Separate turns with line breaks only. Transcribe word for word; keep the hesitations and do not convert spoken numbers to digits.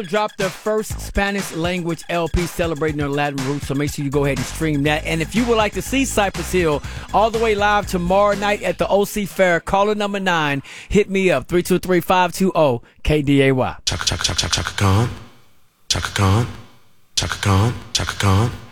Dropped their first Spanish language L P celebrating their Latin roots, so make sure you go ahead and stream that. And if you would like to see Cypress Hill all the way live tomorrow night at the O C Fair, caller number nine, hit me up, three two three, five two zero, K D A Y.
Chaka, chaka, chaka, chaka, Khan. Chaka Khan. Chaka Khan. Chaka Khan.